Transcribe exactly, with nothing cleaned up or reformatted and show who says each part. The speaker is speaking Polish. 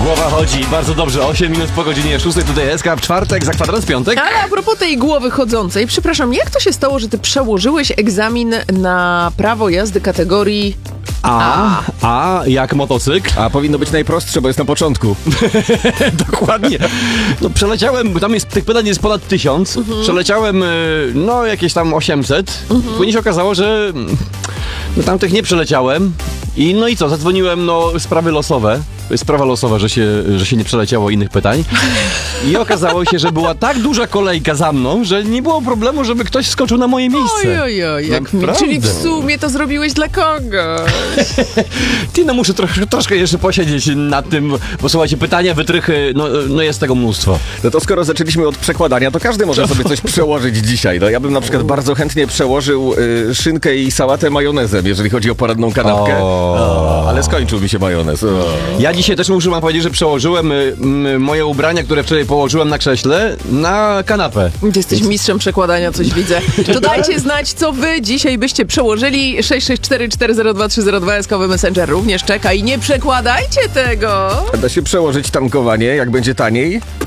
Speaker 1: Głowa chodzi, bardzo dobrze. osiem minut po godzinie szóstej, tutaj S K w czwartek, za kwadrans piątek.
Speaker 2: Ale a propos tej głowy chodzącej, przepraszam, jak to się stało, że ty przełożyłeś egzamin na prawo jazdy kategorii
Speaker 1: A, A jak motocykl.
Speaker 3: A powinno być najprostsze, bo jest na początku.
Speaker 1: Dokładnie. No przeleciałem, bo tam jest, tych pytań jest ponad tysiąc. Mhm. Przeleciałem, y, no jakieś tam osiemset. Mhm. Później się okazało, że no, tamtych nie przeleciałem. I no i co, zadzwoniłem, no sprawy losowe. To jest sprawa losowa, że się, że się nie przeleciało innych pytań. I okazało się, że była tak duża kolejka za mną, że nie było problemu, żeby ktoś skoczył na moje miejsce.
Speaker 2: Oj, oj, oj, jak mi, czyli w sumie to zrobiłeś dla kogoś.
Speaker 1: Ty, no muszę trosz, troszkę jeszcze posiedzieć nad tym, bo słuchajcie, pytania, wytrychy, no, no jest tego mnóstwo.
Speaker 3: No to skoro zaczęliśmy od przekładania, to każdy może sobie coś przełożyć dzisiaj. No ja bym na przykład bardzo chętnie przełożył y, szynkę i sałatę majonezem, jeżeli chodzi o poranną kanapkę. O, ale skończył mi się majonez. O.
Speaker 1: Ja dzisiaj też muszę wam powiedzieć, że przełożyłem y, y, moje ubrania, które wczoraj położyłem na krześle, na kanapę.
Speaker 2: Jesteś mistrzem przekładania, coś widzę. To dajcie znać, co wy dzisiaj byście przełożyli. sześć sześć cztery cztery zero dwa trzy zero dwa S K Messenger również czeka i nie przekładajcie tego.
Speaker 3: Da się przełożyć tankowanie, jak będzie taniej?